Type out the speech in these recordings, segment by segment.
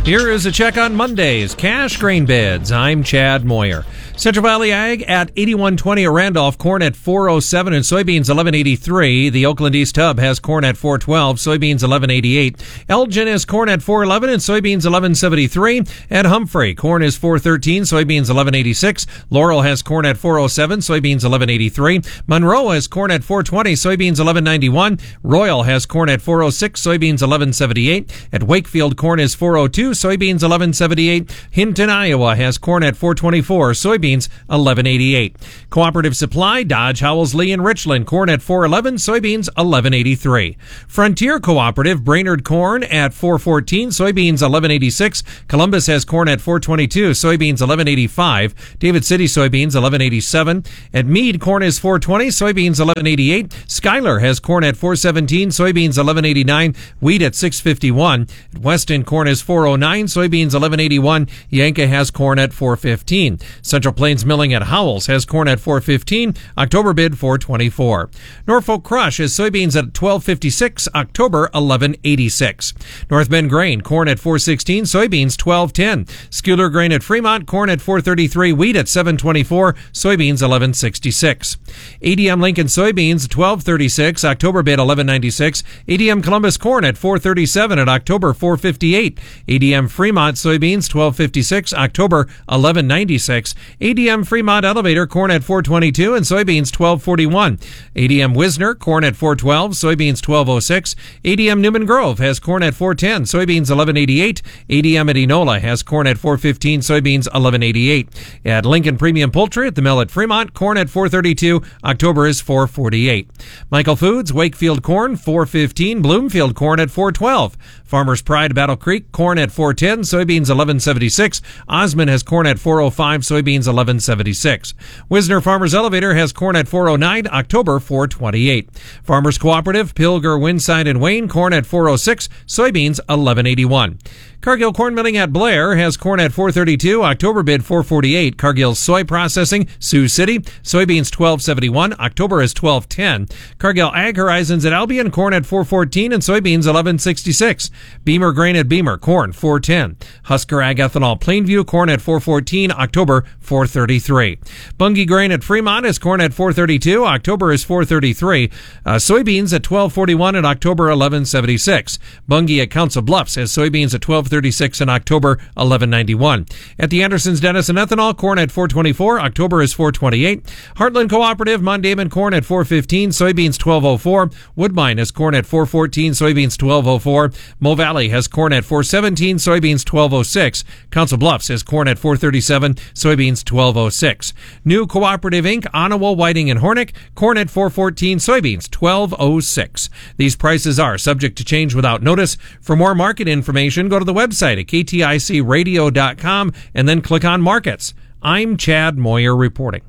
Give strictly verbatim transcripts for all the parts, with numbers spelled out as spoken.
Here is a check on Monday's cash grain bids. I'm Chad Moyer. Central Valley Ag at eighty-one twenty at Randolph, corn at four oh seven and soybeans eleven eighty-three. The Oakland East Hub has corn at four twelve, soybeans eleven eighty-eight. Elgin has corn at four eleven and soybeans eleven seventy-three. At Humphrey, corn is four thirteen, soybeans eleven eighty-six. Laurel has corn at four oh seven, soybeans eleven eighty-three. Monroe has corn at four twenty, soybeans eleven ninety-one. Royal has corn at four oh six, soybeans eleven seventy-eight. At Wakefield, corn is four oh two, soybeans eleven seventy-eight. Hinton, Iowa has corn at four twenty-four, soybeans eleven eighty-eight. Cooperative Supply, Dodge, Howells, Lee, and Richland, corn at four eleven, soybeans eleven eighty-three. Frontier Cooperative, Brainerd, corn at four fourteen, soybeans eleven eighty-six. Columbus has corn at four twenty-two, soybeans eleven eighty-five. David City soybeans eleven eighty-seven. At Meade, corn is four twenty, soybeans eleven eighty-eight. Schuyler has corn at four seventeen, soybeans eleven eighty-nine. Wheat at six fifty-one. At Weston, corn is four oh nine, soybeans eleven eighty-one. Yanka has corn at four fifteen. Central Plains Milling at Howells has corn at four fifteen, October bid four twenty-four. Norfolk Crush has soybeans at twelve fifty-six, October eleven eighty-six. North Bend Grain, corn at four sixteen, soybeans twelve ten. Schuler Grain at Fremont, corn at four thirty-three, wheat at seven twenty-four, soybeans eleven sixty-six. A D M Lincoln soybeans twelve thirty-six, October bid eleven ninety-six. A D M Columbus corn at four thirty-seven at October four fifty-eight. A D M Fremont soybeans twelve fifty-six, October eleven ninety-six. A D M Fremont Elevator corn at four twenty-two and soybeans twelve forty-one. A D M Wisner corn at four twelve, soybeans twelve oh six. A D M Newman Grove has corn at four ten, soybeans eleven eighty-eight. A D M at Enola has corn at four fifteen, soybeans eleven eighty-eight. At Lincoln Premium Poultry at the mill at Fremont, corn at four thirty-two, October is four forty-eight. Michael Foods, Wakefield corn four fifteen, Bloomfield corn at four twelve. Farmers Pride Battle Creek corn at four ten, soybeans eleven seventy-six. Osmond has corn at four oh five, soybeans eleven seventy-six. Wisner Farmers Elevator has corn at four oh nine, October four twenty-eight. Farmers Cooperative, Pilger, Winside, and Wayne corn at four oh six, soybeans eleven eighty-one. Cargill Corn Milling at Blair has corn at four thirty-two, October bid four forty-eight. Cargill Soy Processing, Sioux City, soybeans twelve seventy-one, October is twelve ten. Cargill Ag Horizons at Albion, corn at four fourteen and soybeans eleven sixty-six. Beamer Grain at Beamer, corn four ten. Husker Ag Ethanol Plainview, corn at four fourteen, October four thirty-three. Bunge Grain at Fremont is corn at four thirty-two, October is four thirty-three. Uh, soybeans at twelve forty-one and October eleven seventy-six. Bunge at Council Bluffs has soybeans at twelve thirty-six in October eleven ninety-one. At the Andersons Denison Ethanol, corn at four twenty-four, October is four twenty-eight. Heartland Cooperative, Mondayman corn at four fifteen, soybeans twelve oh four. Woodbine has corn at four fourteen, soybeans twelve oh four. Mo Valley has corn at four seventeen, soybeans twelve oh six. Council Bluffs has corn at four thirty-seven, soybeans twelve oh six. New Cooperative Incorporated, Onawa, Whiting, and Hornick, corn at four fourteen, soybeans twelve oh six. These prices are subject to change without notice. For more market information, go to the website at k t i c radio dot com and then click on Markets. I'm Chad Moyer reporting.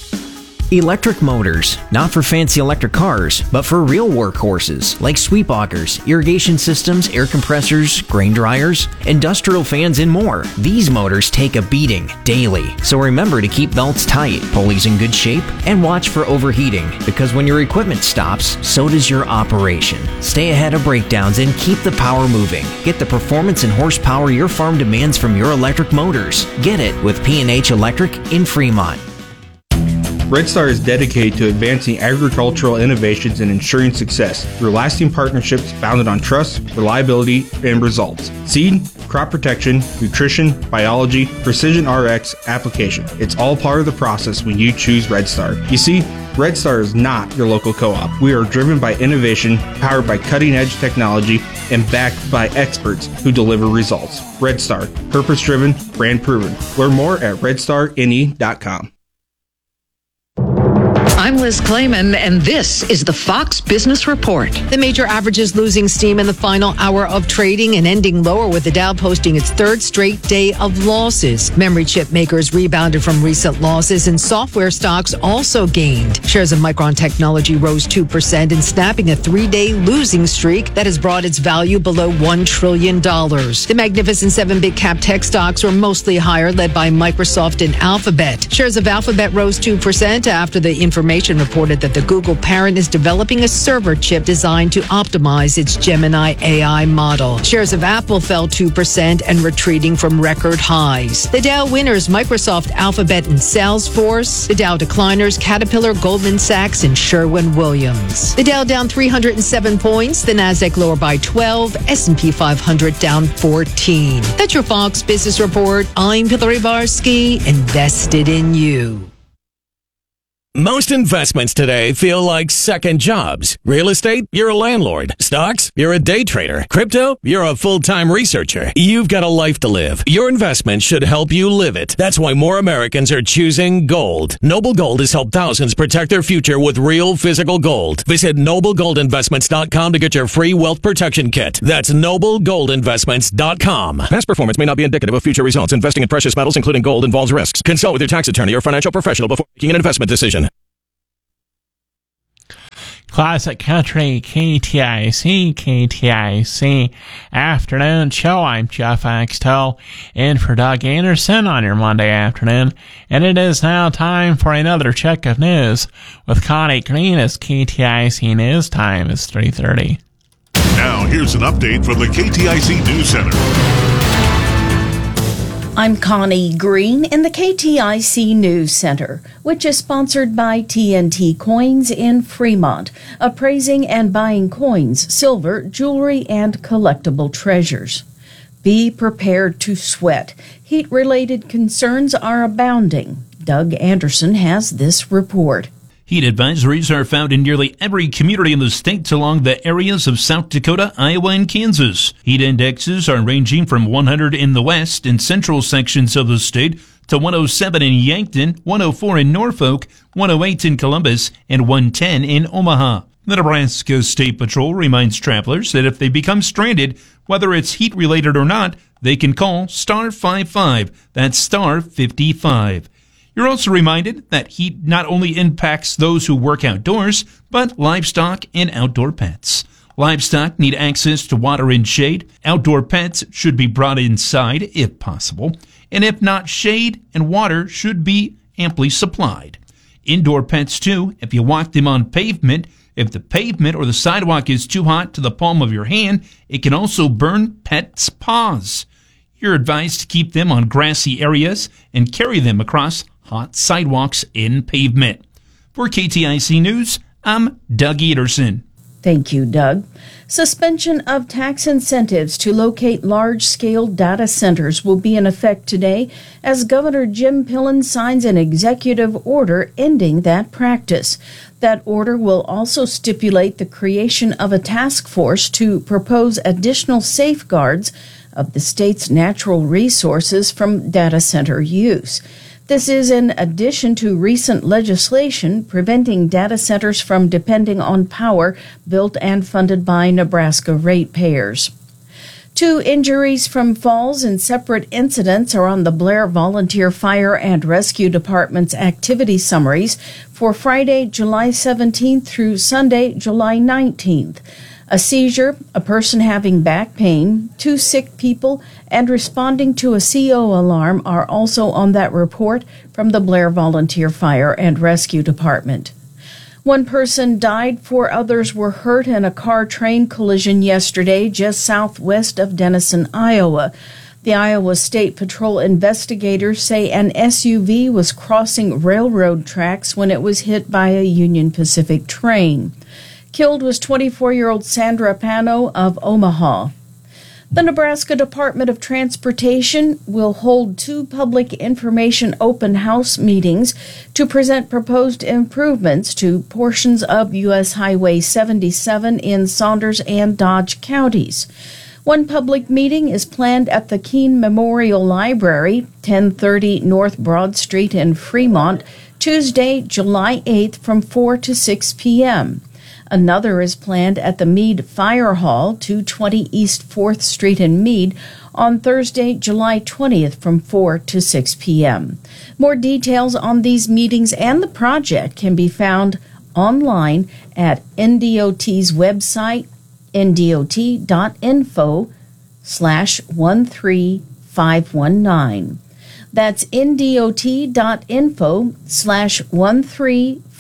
Electric motors, not for fancy electric cars, but for real workhorses like sweep augers, irrigation systems, air compressors, grain dryers, industrial fans, and more. These motors take a beating daily, so remember to keep belts tight, pulleys in good shape, and watch for overheating, because when your equipment stops, so does your operation. Stay ahead of breakdowns and keep the power moving. Get the performance and horsepower your farm demands from your electric motors. Get it with P and H Electric in Fremont. Red Star is dedicated to advancing agricultural innovations and ensuring success through lasting partnerships founded on trust, reliability, and results. Seed, crop protection, nutrition, biology, precision R X, application. It's all part of the process when you choose Red Star. You see, Red Star is not your local co-op. We are driven by innovation, powered by cutting-edge technology, and backed by experts who deliver results. Red Star, purpose-driven, brand-proven. Learn more at red star n e dot com. I'm Liz Clayman, and this is the Fox Business Report. The major averages losing steam in the final hour of trading and ending lower, with the Dow posting its third straight day of losses. Memory chip makers rebounded from recent losses, and software stocks also gained. Shares of Micron Technology rose two percent in snapping a three-day losing streak that has brought its value below one trillion dollars. The Magnificent Seven big cap tech stocks were mostly higher, led by Microsoft and Alphabet. Shares of Alphabet rose two percent after the information Information reported that the Google parent is developing a server chip designed to optimize its Gemini A I model. Shares of Apple fell two percent and retreating from record highs. The Dow winners, Microsoft, Alphabet, and Salesforce. The Dow decliners, Caterpillar, Goldman Sachs, and Sherwin-Williams. The Dow down three hundred seven points. The Nasdaq lower by twelve. S and P five hundred down fourteen. That's your Fox Business Report. I'm Hillary Barsky, invested in you. Most investments today feel like second jobs. Real estate, you're a landlord. Stocks, you're a day trader. Crypto, you're a full-time researcher. You've got a life to live. Your investment should help you live it. That's why more Americans are choosing gold. Noble Gold has helped thousands protect their future with real physical gold. Visit noble gold investments dot com to get your free wealth protection kit. That's noble gold investments dot com. Past performance may not be indicative of future results. Investing in precious metals, including gold, involves risks. Consult with your tax attorney or financial professional before making an investment decision. Classic Country, K T I C, K T I C Afternoon Show. I'm Jeff Axtell in for Doug Anderson on your Monday afternoon. And it is now time for another check of news with Connie Green as K T I C News Time is three thirty. Now here's an update from the K T I C News Center. I'm Connie Green in the K T I C News Center, which is sponsored by T N T Coins in Fremont, appraising and buying coins, silver, jewelry, and collectible treasures. Be prepared to sweat. Heat-related concerns are abounding. Doug Anderson has this report. Heat advisories are found in nearly every community in the state along the areas of South Dakota, Iowa, and Kansas. Heat indexes are ranging from one hundred in the west and central sections of the state to one oh seven in Yankton, one oh four in Norfolk, one oh eight in Columbus, and one ten in Omaha. The Nebraska State Patrol reminds travelers that if they become stranded, whether it's heat-related or not, they can call star five five. That's star fifty-five. You're also reminded that heat not only impacts those who work outdoors, but livestock and outdoor pets. Livestock need access to water and shade. Outdoor pets should be brought inside if possible. And if not, shade and water should be amply supplied. Indoor pets too, if you walk them on pavement, if the pavement or the sidewalk is too hot to the palm of your hand, it can also burn pets' paws. You're advised to keep them on grassy areas and carry them across hot sidewalks in pavement. For K T I C News, I'm Doug Anderson. Thank you, Doug. Suspension of tax incentives to locate large-scale data centers will be in effect today as Governor Jim Pillen signs an executive order ending that practice. That order will also stipulate the creation of a task force to propose additional safeguards of the state's natural resources from data center use. This is in addition to recent legislation preventing data centers from depending on power built and funded by Nebraska ratepayers. Two injuries from falls in separate incidents are on the Blair Volunteer Fire and Rescue Department's activity summaries for Friday, July seventeenth through Sunday, July nineteenth. A seizure, a person having back pain, two sick people, and responding to a C O alarm are also on that report from the Blair Volunteer Fire and Rescue Department. One person died, four others were hurt in a car-train collision yesterday just southwest of Denison, Iowa. The Iowa State Patrol investigators say an S U V was crossing railroad tracks when it was hit by a Union Pacific train. Killed was twenty-four-year-old Sandra Pano of Omaha. The Nebraska Department of Transportation will hold two public information open house meetings to present proposed improvements to portions of U S Highway seventy-seven in Saunders and Dodge counties. One public meeting is planned at the Keene Memorial Library, ten thirty North Broad Street in Fremont, Tuesday, July eighth from four to six p.m. Another is planned at the Meade Fire Hall, two twenty East fourth Street in Meade, on Thursday, July twentieth from four to six p.m. More details on these meetings and the project can be found online at N D O T's website, N D O T dot info slash one three five one nine. That's N D O T dot info slash one three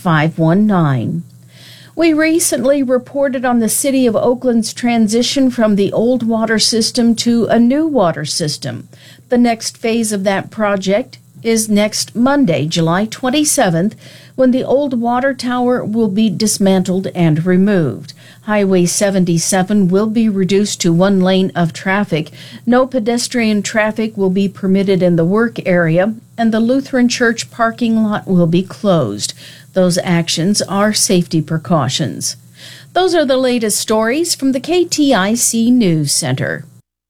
five one nine. We recently reported on the City of Oakland's transition from the old water system to a new water system. The next phase of that project is next Monday, July twenty-seventh, when the old water tower will be dismantled and removed. Highway seventy-seven will be reduced to one lane of traffic. No pedestrian traffic will be permitted in the work area, and the Lutheran Church parking lot will be closed. Those actions are safety precautions. Those are the latest stories from the K T I C News Center.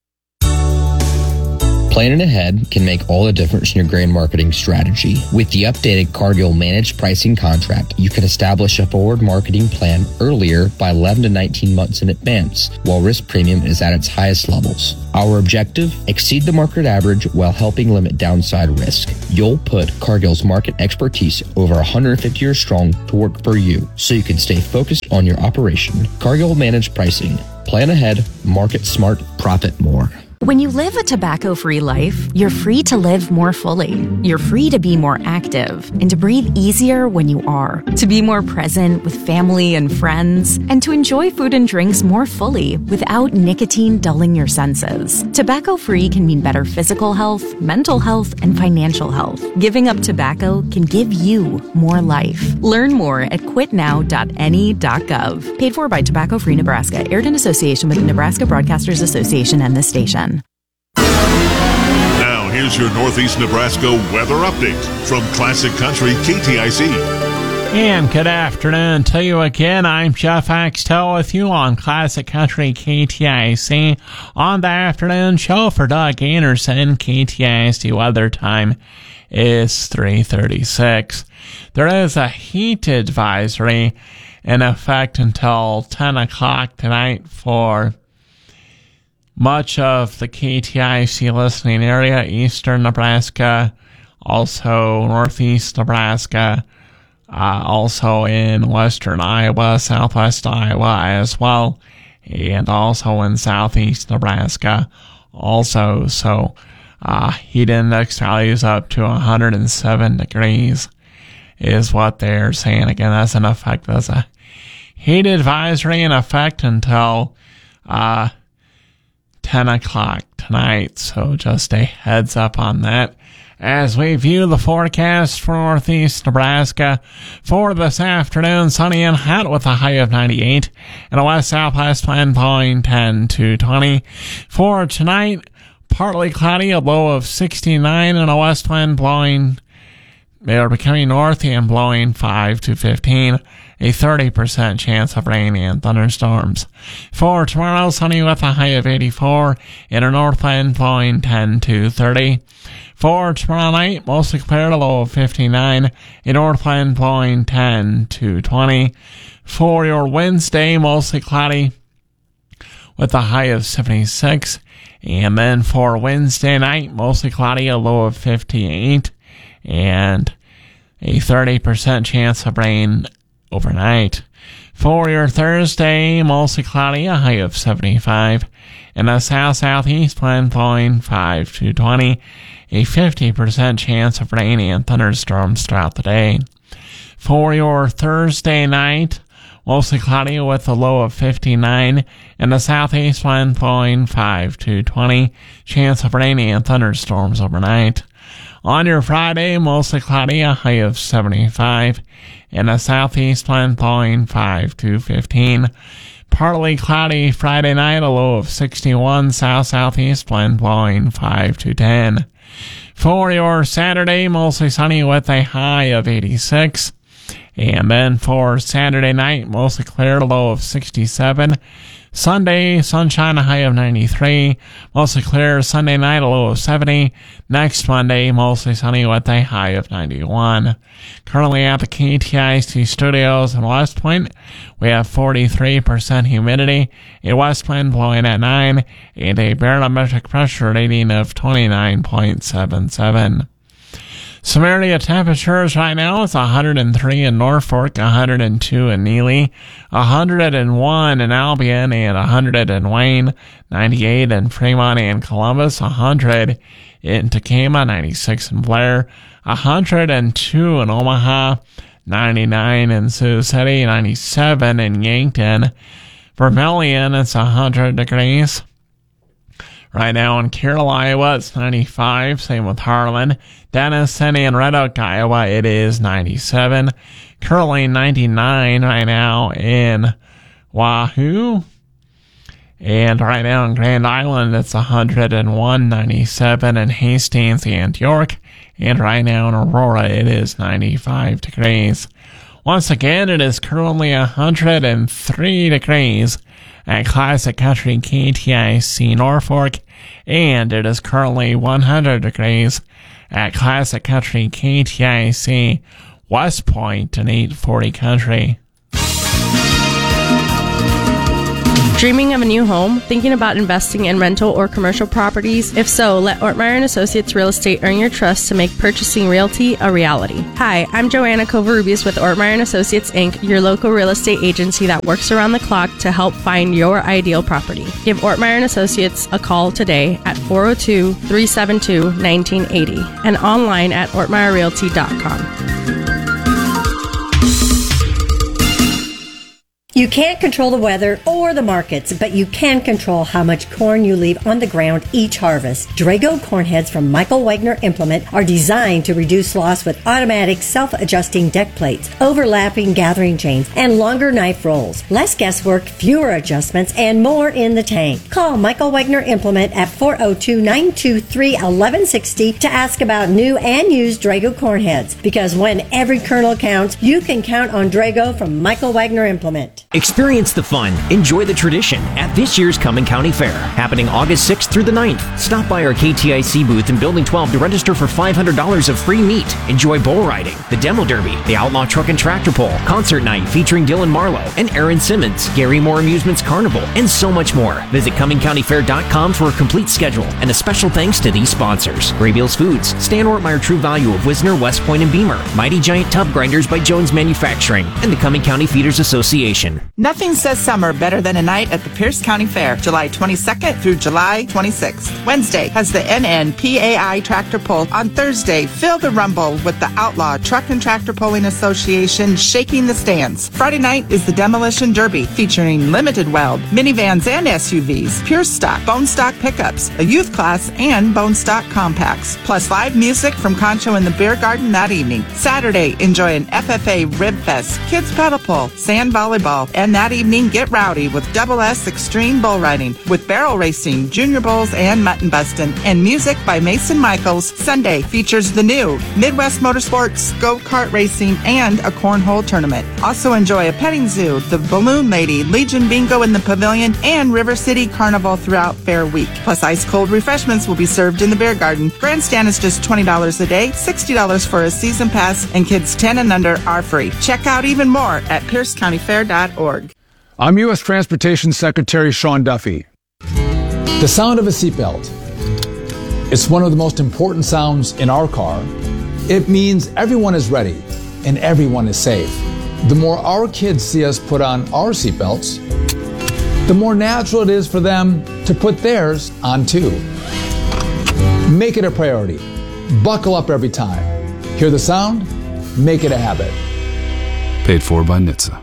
Planning ahead can make all the difference in your grain marketing strategy. With the updated Cargill Managed Pricing Contract, you can establish a forward marketing plan earlier by eleven to nineteen months in advance, while risk premium is at its highest levels. Our objective? Exceed the market average while helping limit downside risk. You'll put Cargill's market expertise over one hundred fifty years strong to work for you, so you can stay focused on your operation. Cargill Managed Pricing. Plan ahead, market smart, profit more. When you live a tobacco-free life, you're free to live more fully. You're free to be more active and to breathe easier when you are, to be more present with family and friends, and to enjoy food and drinks more fully without nicotine dulling your senses. Tobacco-free can mean better physical health, mental health, and financial health. Giving up tobacco can give you more life. Learn more at quit now dot N E dot gov. Paid for by Tobacco Free Nebraska. Aired in association with the Nebraska Broadcasters Association and this station. Now, here's your Northeast Nebraska weather update from Classic Country K T I C. And good afternoon to you again. I'm Jeff Axtell with you on Classic Country K T I C on the afternoon show for Doug Anderson. K T I C weather time is three thirty-six. There is a heat advisory in effect until ten o'clock tonight for much of the K T I C listening area, eastern Nebraska, also northeast Nebraska, uh, also in western Iowa, southwest Iowa as well, and also in southeast Nebraska also. So uh, heat index values up to one hundred seven degrees is what they're saying. Again, that's in effect. That's a heat advisory in effect until uh, ten o'clock tonight, so just a heads up on that. As we view the forecast for northeast Nebraska for this afternoon, sunny and hot with a high of ninety-eight and a west-southwest wind blowing ten to twenty. For tonight, partly cloudy, a low of sixty-nine and a west wind blowing, they are becoming north and blowing five to fifteen. A thirty percent chance of rain and thunderstorms. For tomorrow, sunny with a high of eighty-four and a north wind blowing ten to thirty. For tomorrow night, mostly clear, a low of fifty-nine, a north wind blowing ten to twenty. For your Wednesday, mostly cloudy with a high of seventy-six. And then for Wednesday night, mostly cloudy, a low of fifty-eight and a thirty percent chance of rain overnight. For your Thursday, mostly cloudy, a high of seventy-five, and a south-southeast wind blowing five to twenty, a fifty percent chance of rain and thunderstorms throughout the day. For your Thursday night, mostly cloudy with a low of fifty-nine, and a southeast wind blowing five to twenty, chance of rain and thunderstorms overnight. On your Friday, mostly cloudy, a high of seventy-five, and a southeast wind blowing five to fifteen. Partly cloudy Friday night, a low of sixty-one, south-southeast wind blowing five to ten. For your Saturday, mostly sunny with a high of eighty-six. And then for Saturday night, mostly clear, a low of sixty-seven. Sunday, sunshine, a high of ninety-three. Mostly clear, Sunday night, a low of seventy. Next Monday, mostly sunny with a high of ninety-one. Currently at the K T I C studios in West Point, we have forty-three percent humidity, a west wind blowing at nine, and a barometric pressure rating of twenty-nine point seven seven. Some area temperatures right now is one hundred three in Norfolk, one hundred two in Neely, one hundred one in Albion, and one hundred in Wayne, ninety-eight in Fremont and Columbus, one hundred in Tacoma, ninety-six in Blair, one hundred two in Omaha, ninety-nine in Sioux City, ninety-seven in Yankton. Vermilion, it's one hundred degrees. Right now in Carroll, Iowa, it's ninety-five. Same with Harlan. Denison and Red Oak, Iowa, it is ninety-seven. Currently ninety-nine right now in Wahoo. And right now in Grand Island, it's one hundred one, ninety-seven in Hastings and York. And right now in Aurora, it is ninety-five degrees. Once again, it is currently one hundred three degrees at Classic Country K T I C Norfolk. And it is currently one hundred degrees at Classic Country K T I C West Point and eight forty Country. Dreaming of a new home? Thinking about investing in rental or commercial properties? If so, let Ortmeyer and Associates Real Estate earn your trust to make purchasing realty a reality. Hi, I'm Joanna Covarrubias with Ortmeyer and Associates Incorporated, your local real estate agency that works around the clock to help find your ideal property. Give Ortmeyer and Associates a call today at four oh two, three seven two, one nine eight oh and online at ortmeyer realty dot com. You can't control the weather or the markets, but you can control how much corn you leave on the ground each harvest. Drago corn heads from Michael Wagner Implement are designed to reduce loss with automatic self-adjusting deck plates, overlapping gathering chains, and longer knife rolls. Less guesswork, fewer adjustments, and more in the tank. Call Michael Wagner Implement at four oh two, nine two three, one one six oh to ask about new and used Drago corn heads. Because when every kernel counts, you can count on Drago from Michael Wagner Implement. Experience the fun, enjoy the tradition at this year's Cumming County Fair, happening August sixth through the ninth. Stop by our K T I C booth in Building twelve to register for five hundred dollars of free meat. Enjoy bull riding, the demo derby, the outlaw truck and tractor pull, concert night featuring Dylan Marlowe and Aaron Simmons, Gary Moore Amusements Carnival, and so much more. Visit cumming county fair dot com for a complete schedule, and a special thanks to these sponsors: Graybeals Foods, Stan Ortmeyer True Value of Wisner, West Point, and Beamer, Mighty Giant Tub Grinders by Jones Manufacturing, and the Cumming County Feeders Association. Nothing says summer better than a night at the Pierce County Fair, July twenty-second through July twenty-sixth. Wednesday has the N N P A I Tractor Pull. On Thursday, feel the rumble with the Outlaw Truck and Tractor Pulling Association shaking the stands. Friday night is the Demolition Derby, featuring limited weld, minivans and S U Vs, pure stock, bone stock pickups, a youth class, and bone stock compacts. Plus live music from Concho in the Beer Garden that evening. Saturday, enjoy an F F A Rib Fest, kids pedal pull, sand volleyball, and that evening get rowdy with Double S Extreme Bull Riding, with barrel racing, junior bulls, and mutton bustin', and music by Mason Michaels. Sunday features the new Midwest Motorsports, go-kart racing, and a cornhole tournament. Also enjoy a petting zoo, the Balloon Lady, Legion Bingo in the Pavilion, and River City Carnival throughout Fair Week. Plus ice-cold refreshments will be served in the Beer Garden. Grandstand is just twenty dollars a day, sixty dollars for a season pass, and kids ten and under are free. Check out even more at pierce county fair dot org. I'm U S Transportation Secretary Sean Duffy. The sound of a seatbelt. It's one of the most important sounds in our car. It means everyone is ready and everyone is safe. The more our kids see us put on our seatbelts, the more natural it is for them to put theirs on too. Make it a priority. Buckle up every time. Hear the sound? Make it a habit. Paid for by N H T S A.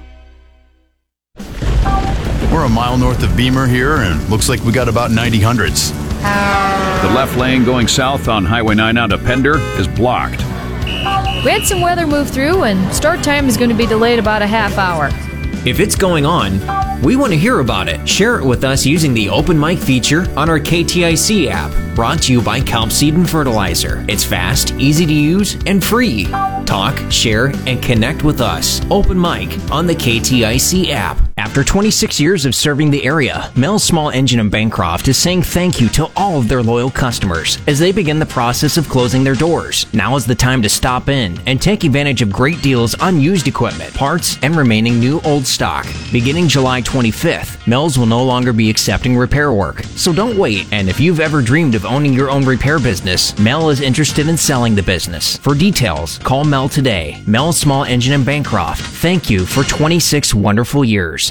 We're a mile north of Beamer here, and looks like we got about ninety hundreds. The left lane going south on Highway nine out of Pender is blocked. We had some weather move through, and start time is going to be delayed about a half hour. If it's going on, we want to hear about it. Share it with us using the open mic feature on our K T I C app, brought to you by Kelp Seed and Fertilizer. It's fast, easy to use, and free. Talk, share, and connect with us. Open mic on the K T I C app. After twenty-six years of serving the area, Mel's Small Engine in Bancroft is saying thank you to all of their loyal customers as they begin the process of closing their doors. Now is the time to stop in and take advantage of great deals on used equipment, parts, and remaining new old stock. Beginning July twenty-fifth, Mel's will no longer be accepting repair work, so don't wait. And if you've ever dreamed of owning your own repair business, Mel is interested in selling the business. For details, call Mel today. Mel's Small Engine in Bancroft. Thank you for twenty-six wonderful years.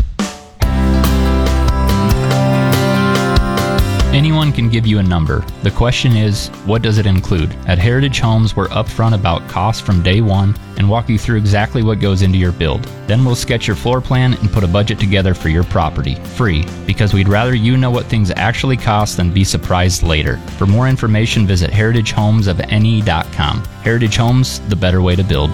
Anyone can give you a number. The question is, what does it include? At Heritage Homes, we're upfront about costs from day one and walk you through exactly what goes into your build. Then we'll sketch your floor plan and put a budget together for your property, free, because we'd rather you know what things actually cost than be surprised later. For more information, visit heritage homes of n e dot com. Heritage Homes, the better way to build.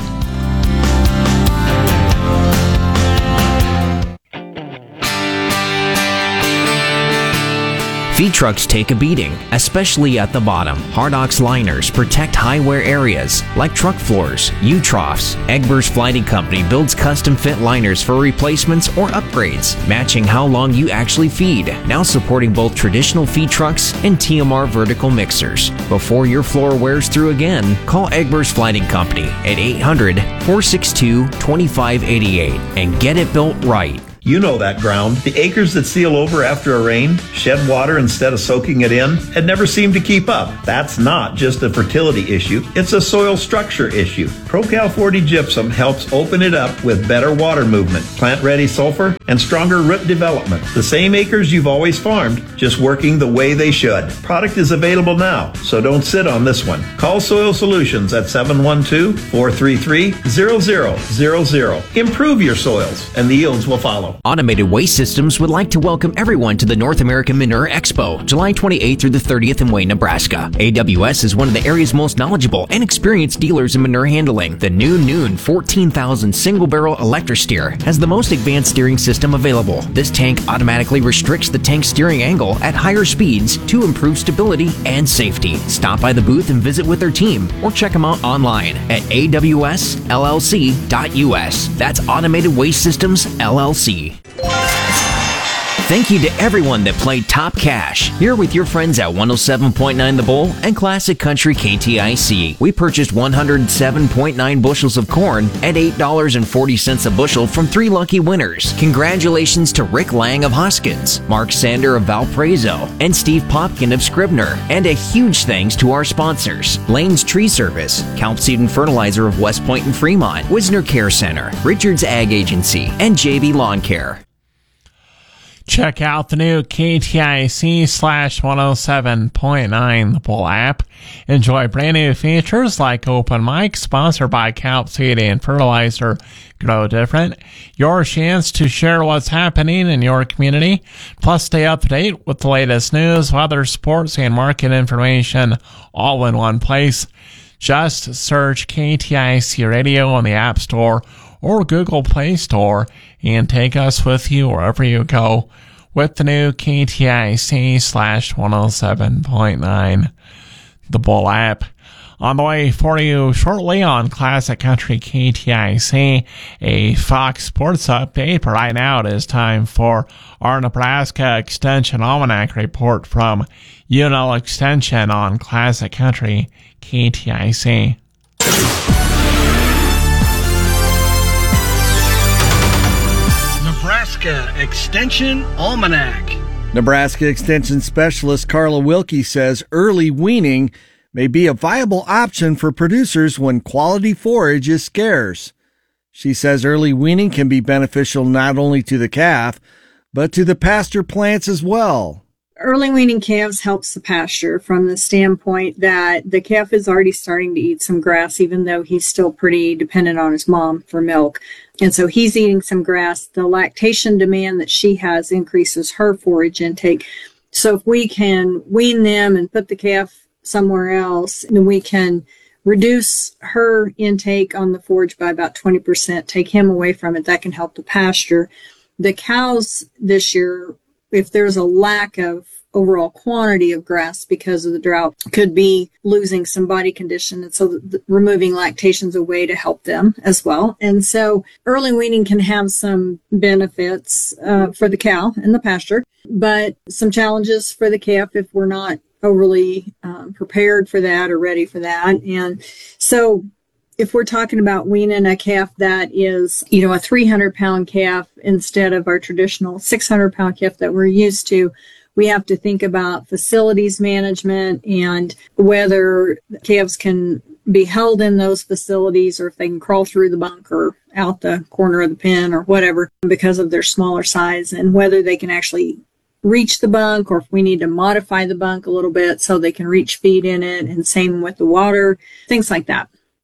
Feed trucks take a beating, especially at the bottom. Hardox liners protect high wear areas like truck floors, U-troughs. Egbers Flighting Company builds custom fit liners for replacements or upgrades, matching how long you actually feed. Now supporting both traditional feed trucks and T M R vertical mixers. Before your floor wears through again, call Egbers Flighting Company at eight hundred, four six two, two five eight eight and get it built right. You know that ground. The acres that seal over after a rain, shed water instead of soaking it in, and never seem to keep up. That's not just a fertility issue, it's a soil structure issue. ProCal forty Gypsum helps open it up with better water movement, plant-ready sulfur, and stronger root development. The same acres you've always farmed, just working the way they should. Product is available now, so don't sit on this one. Call Soil Solutions at seven one two, four three three, zero zero zero zero. Improve your soils, and the yields will follow. Automated Waste Systems would like to welcome everyone to the North American Manure Expo, July twenty-eighth through the thirtieth in Wayne, Nebraska. A W S is one of the area's most knowledgeable and experienced dealers in manure handling. The new Noon fourteen thousand single barrel electric steer has the most advanced steering system available. This tank automatically restricts the tank steering angle at higher speeds to improve stability and safety. Stop by the booth and visit with their team or check them out online at A W S L L C dot U S. That's Automated Waste Systems L L C. Thank you to everyone that played Top Cash here with your friends at one oh seven point nine The Bull and Classic Country K T I C. We purchased one hundred seven point nine bushels of corn at eight dollars and forty cents a bushel from three lucky winners. Congratulations to Rick Lang of Hoskins, Mark Sander of Valparaiso, and Steve Popkin of Scribner. And a huge thanks to our sponsors: Lane's Tree Service, Kelp Seed and Fertilizer of West Point and Fremont, Wisner Care Center, Richards Ag Agency, and J B Lawn Care. Check out the new K T I C slash one oh seven point nine The Bull app. Enjoy brand new features like open mic, sponsored by Kelp Seed and Fertilizer. Grow different. Your chance to share what's happening in your community. Plus, stay up to date with the latest news, weather, sports, and market information all in one place. Just search K T I C Radio on the App Store or Google Play Store and take us with you wherever you go with the new K T I C slash one oh seven point nine The Bull app. On the way for you shortly on Classic Country K T I C, a Fox Sports update. But right now it is time for our Nebraska Extension Almanac report from U N L Extension on Classic Country K T I C. Nebraska Extension Almanac. Nebraska Extension Specialist Carla Wilkie says early weaning may be a viable option for producers when quality forage is scarce. She says early weaning can be beneficial not only to the calf, but to the pasture plants as well. Early weaning calves helps the pasture from the standpoint that the calf is already starting to eat some grass, even though he's still pretty dependent on his mom for milk. And so he's eating some grass. The lactation demand that she has increases her forage intake. So if we can wean them and put the calf somewhere else, then we can reduce her intake on the forage by about twenty percent, take him away from it. That can help the pasture. The cows this year, if there's a lack of overall quantity of grass because of the drought, could be losing some body condition. And so the, the, removing lactation is a way to help them as well. And so early weaning can have some benefits uh, for the cow and the pasture, but some challenges for the calf if we're not overly um, prepared for that or ready for that. And so if we're talking about weaning a calf that is, you know, a three hundred pound calf instead of our traditional six hundred pound calf that we're used to, we have to think about facilities management and whether calves can be held in those facilities or if they can crawl through the bunk or out the corner of the pen or whatever because of their smaller size, and whether they can actually reach the bunk or if we need to modify the bunk a little bit so they can reach feed in it, and same with the water, things like that.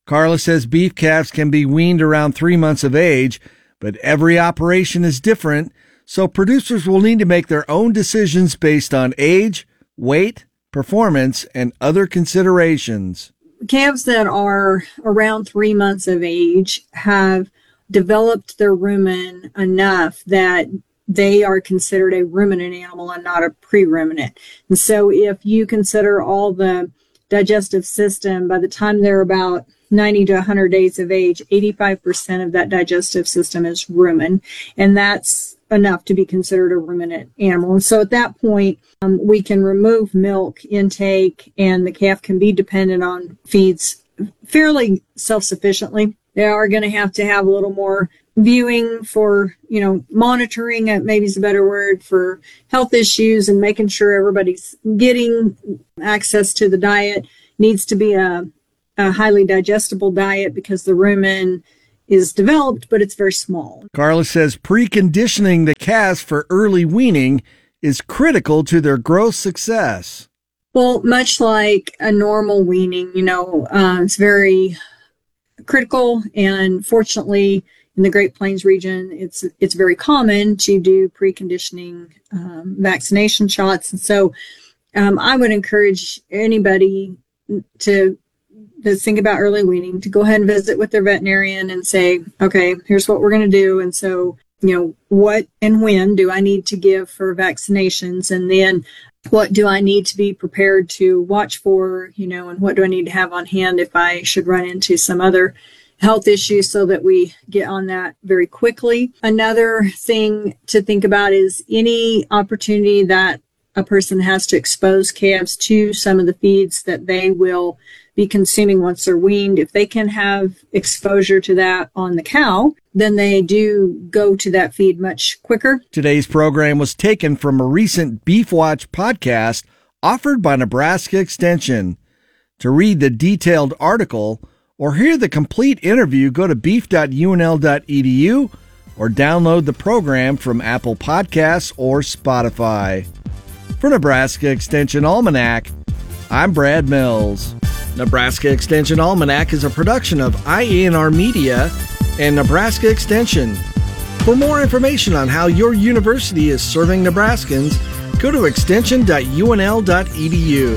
Carla says beef calves can be weaned around three months of age, but every operation is different, so producers will need to make their own decisions based on age, weight, performance, and other considerations. Calves that are around three months of age have developed their rumen enough that they are considered a ruminant animal and not a pre-ruminant. And so if you consider all the digestive system, by the time they're about ninety to one hundred days of age, eighty-five percent of that digestive system is rumen, and that's enough to be considered a ruminant animal. And so at that point, um, we can remove milk intake, and the calf can be dependent on feeds fairly self-sufficiently. They are going to have to have a little more viewing for, you know, monitoring, uh, maybe is a better word, for health issues and making sure everybody's getting access to the diet. Needs to be a, a highly digestible diet because the rumen is developed, but it's very small. Carla says preconditioning the calves for early weaning is critical to their growth success. Well, much like a normal weaning, you know, uh, it's very critical, and fortunately in the Great Plains region, it's it's very common to do preconditioning um, vaccination shots. And so um, I would encourage anybody to, to think about early weaning to go ahead and visit with their veterinarian and say, okay, here's what we're going to do. And so, you know, what and when do I need to give for vaccinations? And then what do I need to be prepared to watch for, you know, and what do I need to have on hand if I should run into some other health issues, so that we get on that very quickly. Another thing to think about is any opportunity that a person has to expose calves to some of the feeds that they will be consuming once they're weaned. If they can have exposure to that on the cow, then they do go to that feed much quicker. Today's program was taken from a recent Beef Watch podcast offered by Nebraska Extension. To read the detailed article or hear the complete interview, go to beef dot u n l dot e d u or download the program from Apple Podcasts or Spotify. For Nebraska Extension Almanac, I'm Brad Mills. Nebraska Extension Almanac is a production of I A N R Media and Nebraska Extension. For more information on how your university is serving Nebraskans, go to extension dot u n l dot e d u.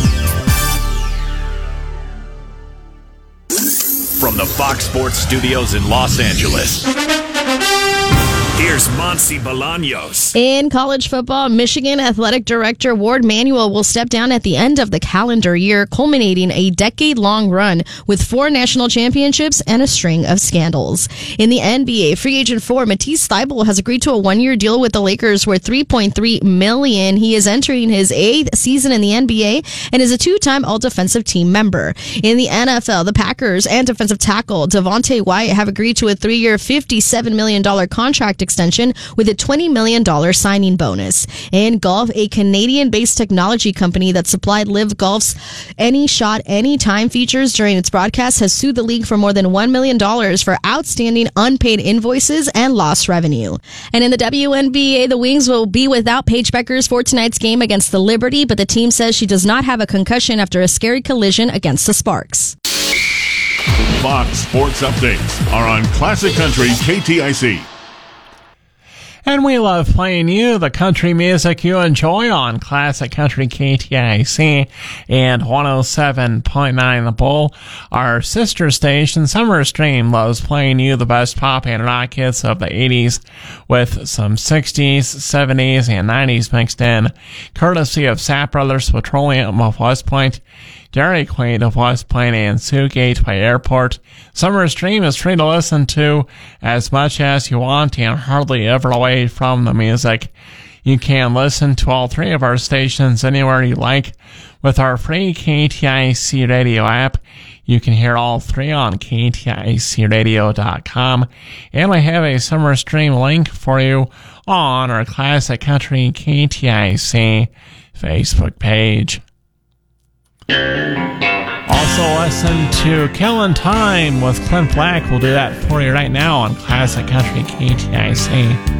From the Fox Sports Studios in Los Angeles, here's Monty Bolaños. In college football, Michigan Athletic Director Ward Manuel will step down at the end of the calendar year, culminating a decade-long run with four national championships and a string of scandals. In the N B A, free agent four Matisse Thybulle has agreed to a one-year deal with the Lakers worth three point three million dollars. He is entering his eighth season in the N B A and is a two-time All-Defensive Team member. In the N F L, the Packers and defensive tackle Devontae Wyatt have agreed to a three-year, fifty-seven million dollars contract extension with a twenty million dollars signing bonus. In golf, a Canadian-based technology company that supplied Live Golf's Any Shot, Anytime features during its broadcast has sued the league for more than one million dollars for outstanding unpaid invoices and lost revenue. And in the W N B A, the Wings will be without Paige Beckers for tonight's game against the Liberty, but the team says she does not have a concussion after a scary collision against the Sparks. Fox Sports Updates are on Classic Country K T I C. And we love playing you the country music you enjoy on Classic Country K T I C and one oh seven point nine The Bull. Our sister station, Summer Stream, loves playing you the best pop and rock hits of the eighties with some sixties, seventies, and nineties mixed in, courtesy of Sapp Brothers Petroleum of West Point, Dairy Queen of West Point, and Sioux Gateway Airport. Summer Stream is free to listen to as much as you want and hardly ever away from the music. You can listen to all three of our stations anywhere you like with our free K T I C radio app. You can hear all three on K T I C radio dot com. And we have a Summer Stream link for you on our Classic Country K T I C Facebook page. Also listen to Killing Time with Clint Black. We'll do that for you right now on Classic Country K T I C.